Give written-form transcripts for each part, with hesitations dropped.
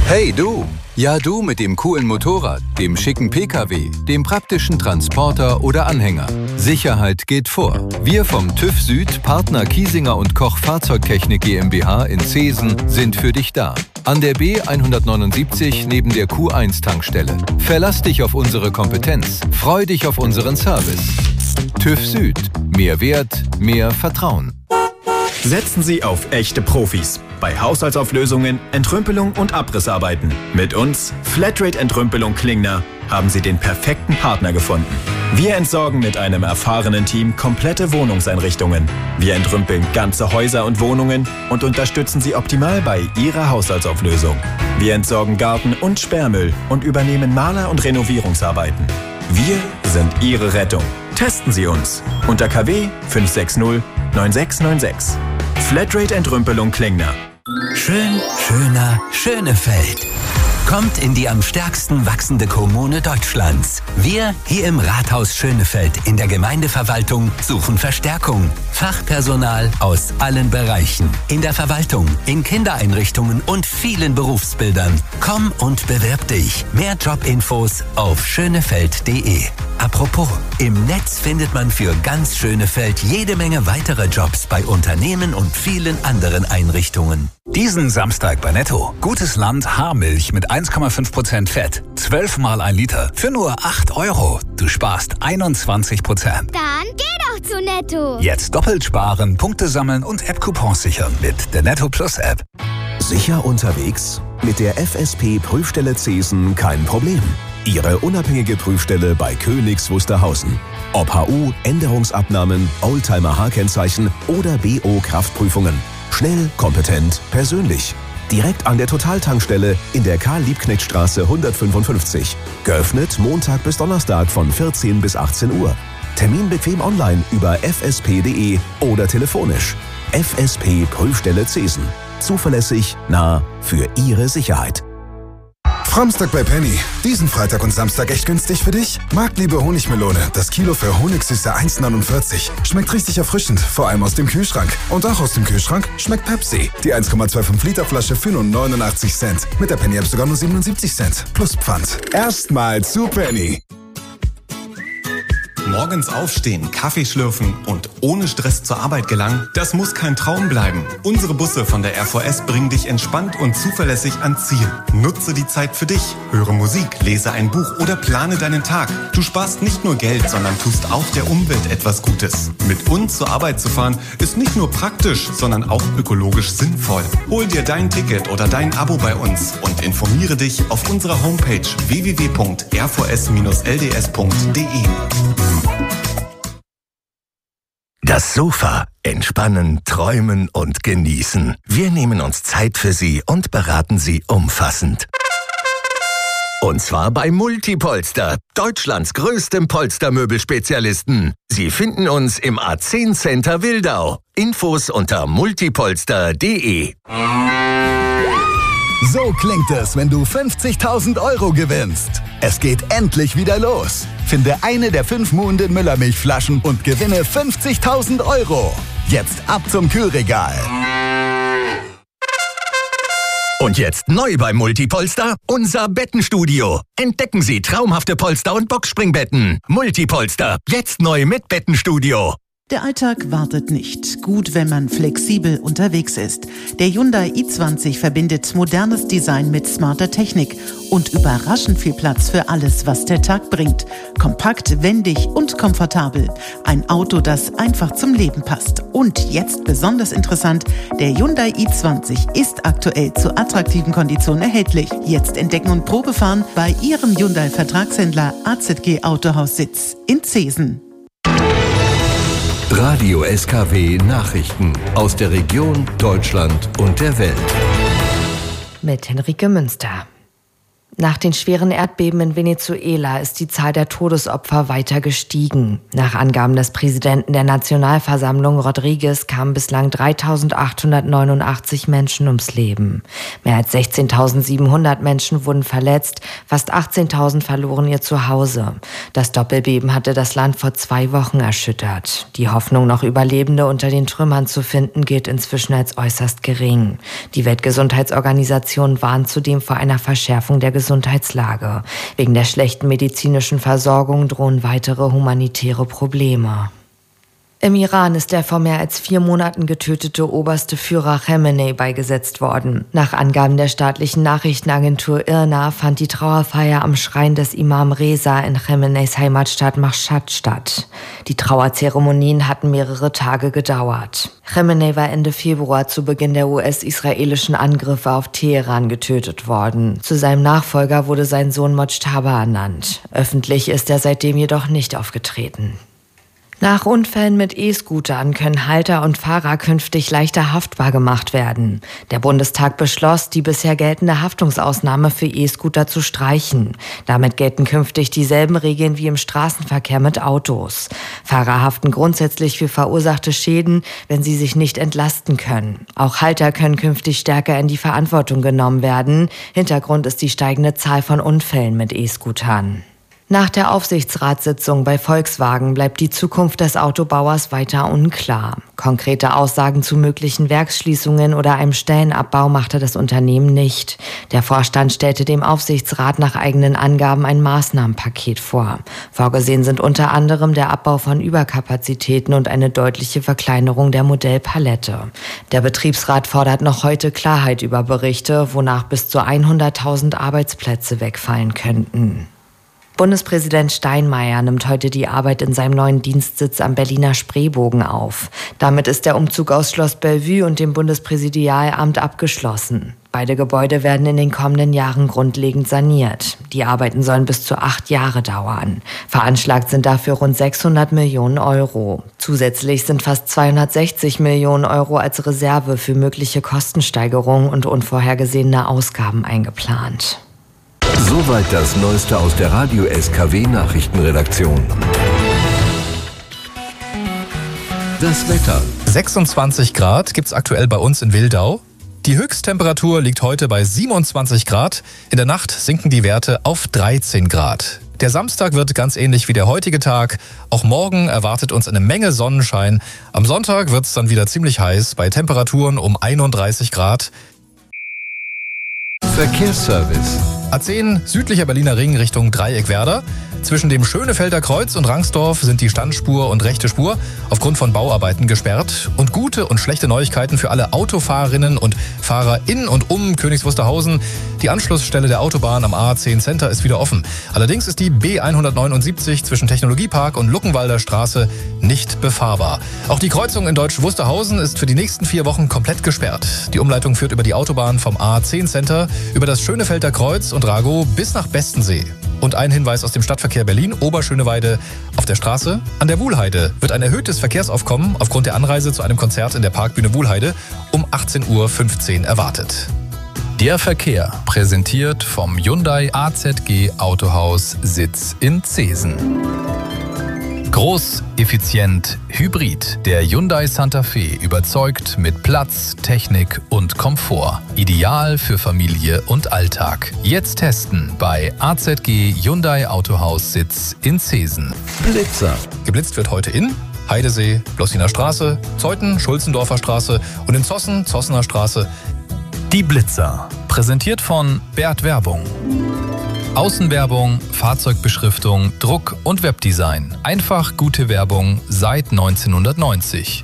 Hey du! Ja du mit dem coolen Motorrad, dem schicken PKW, dem praktischen Transporter oder Anhänger. Sicherheit geht vor. Wir vom TÜV Süd, Partner Kiesinger und Koch Fahrzeugtechnik GmbH in Zeesen sind für dich da. An der B179 neben der Q1-Tankstelle. Verlass dich auf unsere Kompetenz. Freu dich auf unseren Service. TÜV Süd. Mehr Wert, mehr Vertrauen. Setzen Sie auf echte Profis. Bei Haushaltsauflösungen, Entrümpelung und Abrissarbeiten. Mit uns, Flatrate Entrümpelung Klingner, haben Sie den perfekten Partner gefunden. Wir entsorgen mit einem erfahrenen Team komplette Wohnungseinrichtungen. Wir entrümpeln ganze Häuser und Wohnungen und unterstützen Sie optimal bei Ihrer Haushaltsauflösung. Wir entsorgen Garten- und Sperrmüll und übernehmen Maler- und Renovierungsarbeiten. Wir sind Ihre Rettung. Testen Sie uns unter KW 560 9696. Flatrate Entrümpelung Klingner. Schön, schöner, Schönefeld. Kommt in die am stärksten wachsende Kommune Deutschlands. Wir hier im Rathaus Schönefeld in der Gemeindeverwaltung suchen Verstärkung. Fachpersonal aus allen Bereichen. In der Verwaltung, in Kindereinrichtungen und vielen Berufsbildern. Komm und bewirb dich. Mehr Jobinfos auf schönefeld.de. Apropos, im Netz findet man für ganz Schönefeld jede Menge weitere Jobs bei Unternehmen und vielen anderen Einrichtungen. Diesen Samstag bei Netto. Gutes Land Haarmilch mit 1,5% Fett. 12 mal 1 Liter. Für nur 8 €. Du sparst 21%. Dann geh doch zu Netto. Jetzt doppelt sparen, Punkte sammeln und App-Coupons sichern mit der Netto Plus App. Sicher unterwegs? Mit der FSP Prüfstelle Zeesen kein Problem. Ihre unabhängige Prüfstelle bei Königs Wusterhausen. Ob HU, Änderungsabnahmen, Oldtimer-H-Kennzeichen oder BO-Kraftprüfungen. Schnell, kompetent, persönlich. Direkt an der Totaltankstelle in der Karl-Liebknecht-Straße 155. Geöffnet Montag bis Donnerstag von 14 bis 18 Uhr. Termin bequem online über fsp.de oder telefonisch. FSP Prüfstelle Zeesen. Zuverlässig, nah, für Ihre Sicherheit. Framstag bei Penny. Diesen Freitag und Samstag echt günstig für dich? Marktliebe Honigmelone. Das Kilo für Honigsüße 1,49. Schmeckt richtig erfrischend, vor allem aus dem Kühlschrank. Und auch aus dem Kühlschrank schmeckt Pepsi. Die 1,25 Liter Flasche für nur 89 Cent. Mit der Penny App sogar nur 77 Cent. Plus Pfand. Erstmal zu Penny. Morgens aufstehen, Kaffee schlürfen und ohne Stress zur Arbeit gelangen, das muss kein Traum bleiben. Unsere Busse von der RVS bringen dich entspannt und zuverlässig ans Ziel. Nutze die Zeit für dich. Höre Musik, lese ein Buch oder plane deinen Tag. Du sparst nicht nur Geld, sondern tust auch der Umwelt etwas Gutes. Mit uns zur Arbeit zu fahren, ist nicht nur praktisch, sondern auch ökologisch sinnvoll. Hol dir dein Ticket oder dein Abo bei uns und informiere dich auf unserer Homepage www.rvs-lds.de. Das Sofa. Entspannen, träumen und genießen. Wir nehmen uns Zeit für Sie und beraten Sie umfassend. Und zwar bei Multipolster, Deutschlands größtem Polstermöbelspezialisten. Sie finden uns im A10 Center Wildau. Infos unter multipolster.de. So klingt es, wenn du 50.000 € gewinnst. Es geht endlich wieder los. Finde eine der 5 Muhnden Müllermilchflaschen und gewinne 50.000 €. Jetzt ab zum Kühlregal. Und jetzt neu bei Multipolster, unser Bettenstudio. Entdecken Sie traumhafte Polster- und Boxspringbetten. Multipolster, jetzt neu mit Bettenstudio. Der Alltag wartet nicht. Gut, wenn man flexibel unterwegs ist. Der Hyundai i20 verbindet modernes Design mit smarter Technik und überraschend viel Platz für alles, was der Tag bringt. Kompakt, wendig und komfortabel. Ein Auto, das einfach zum Leben passt. Und jetzt besonders interessant, der Hyundai i20 ist aktuell zu attraktiven Konditionen erhältlich. Jetzt entdecken und Probefahren bei Ihrem Hyundai-Vertragshändler AZG Autohaus Sitz in Zeesen. Radio SKW Nachrichten aus der Region, Deutschland und der Welt. Mit Henrike Münster. Nach den schweren Erdbeben in Venezuela ist die Zahl der Todesopfer weiter gestiegen. Nach Angaben des Präsidenten der Nationalversammlung Rodriguez kamen bislang 3.889 Menschen ums Leben. Mehr als 16.700 Menschen wurden verletzt, fast 18.000 verloren ihr Zuhause. Das Doppelbeben hatte das Land vor 2 Wochen erschüttert. Die Hoffnung, noch Überlebende unter den Trümmern zu finden, gilt inzwischen als äußerst gering. Die Weltgesundheitsorganisation warnt zudem vor einer Verschärfung der Gesundheitslage. Wegen der schlechten medizinischen Versorgung drohen weitere humanitäre Probleme. Im Iran ist der vor mehr als 4 Monaten getötete oberste Führer Khamenei beigesetzt worden. Nach Angaben der staatlichen Nachrichtenagentur IRNA fand die Trauerfeier am Schrein des Imam Reza in Khameneis Heimatstadt Mashhad statt. Die Trauerzeremonien hatten mehrere Tage gedauert. Khamenei war Ende Februar zu Beginn der US-israelischen Angriffe auf Teheran getötet worden. Zu seinem Nachfolger wurde sein Sohn Mojtaba ernannt. Öffentlich ist er seitdem jedoch nicht aufgetreten. Nach Unfällen mit E-Scootern können Halter und Fahrer künftig leichter haftbar gemacht werden. Der Bundestag beschloss, die bisher geltende Haftungsausnahme für E-Scooter zu streichen. Damit gelten künftig dieselben Regeln wie im Straßenverkehr mit Autos. Fahrer haften grundsätzlich für verursachte Schäden, wenn sie sich nicht entlasten können. Auch Halter können künftig stärker in die Verantwortung genommen werden. Hintergrund ist die steigende Zahl von Unfällen mit E-Scootern. Nach der Aufsichtsratssitzung bei Volkswagen bleibt die Zukunft des Autobauers weiter unklar. Konkrete Aussagen zu möglichen Werksschließungen oder einem Stellenabbau machte das Unternehmen nicht. Der Vorstand stellte dem Aufsichtsrat nach eigenen Angaben ein Maßnahmenpaket vor. Vorgesehen sind unter anderem der Abbau von Überkapazitäten und eine deutliche Verkleinerung der Modellpalette. Der Betriebsrat fordert noch heute Klarheit über Berichte, wonach bis zu 100.000 Arbeitsplätze wegfallen könnten. Bundespräsident Steinmeier nimmt heute die Arbeit in seinem neuen Dienstsitz am Berliner Spreebogen auf. Damit ist der Umzug aus Schloss Bellevue und dem Bundespräsidialamt abgeschlossen. Beide Gebäude werden in den kommenden Jahren grundlegend saniert. Die Arbeiten sollen bis zu 8 Jahre dauern. Veranschlagt sind dafür rund 600 Millionen Euro. Zusätzlich sind fast 260 Millionen Euro als Reserve für mögliche Kostensteigerungen und unvorhergesehene Ausgaben eingeplant. Soweit das Neueste aus der Radio SKW Nachrichtenredaktion. Das Wetter. 26 Grad gibt's aktuell bei uns in Wildau. Die Höchsttemperatur liegt heute bei 27 Grad. In der Nacht sinken die Werte auf 13 Grad. Der Samstag wird ganz ähnlich wie der heutige Tag. Auch morgen erwartet uns eine Menge Sonnenschein. Am Sonntag wird's dann wieder ziemlich heiß bei Temperaturen um 31 Grad. Verkehrsservice. A10 südlicher Berliner Ring Richtung Dreieckwerder. Zwischen dem Schönefelder Kreuz und Rangsdorf sind die Standspur und rechte Spur aufgrund von Bauarbeiten gesperrt. Und gute und schlechte Neuigkeiten für alle Autofahrerinnen und Fahrer in und um Königs Wusterhausen. Die Anschlussstelle der Autobahn am A10 Center ist wieder offen. Allerdings ist die B179 zwischen Technologiepark und Luckenwalder Straße nicht befahrbar. Auch die Kreuzung in Deutsch Wusterhausen ist für die nächsten 4 Wochen komplett gesperrt. Die Umleitung führt über die Autobahn vom A10 Center über das Schönefelder Kreuz und Ragow bis nach Bestensee. Und ein Hinweis aus dem Stadtverkehr Berlin, Oberschöneweide. Auf der Straße an der Wuhlheide wird ein erhöhtes Verkehrsaufkommen aufgrund der Anreise zu einem Konzert in der Parkbühne Wuhlheide um 18.15 Uhr erwartet. Der Verkehr, präsentiert vom Hyundai AZG Autohaus Sitz in Zeesen. Groß, effizient, hybrid. Der Hyundai Santa Fe überzeugt mit Platz, Technik und Komfort. Ideal für Familie und Alltag. Jetzt testen bei AZG Hyundai Autohaus Sitz in Zeesen. Blitzer. Geblitzt wird heute in Heidesee, Blossiner Straße, Zeuthen, Schulzendorfer Straße und in Zossen, Zossener Straße. Die Blitzer, präsentiert von Bert Werbung. Außenwerbung, Fahrzeugbeschriftung, Druck und Webdesign. Einfach gute Werbung seit 1990.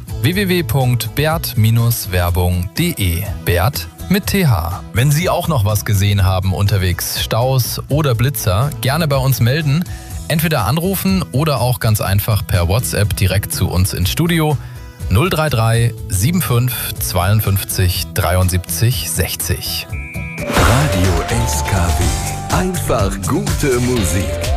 www.bert-werbung.de. Bert mit TH. Wenn Sie auch noch was gesehen haben unterwegs, Staus oder Blitzer, gerne bei uns melden. Entweder anrufen oder auch ganz einfach per WhatsApp direkt zu uns ins Studio. 033 75 52 73 60. Radio SKW. Einfach gute Musik.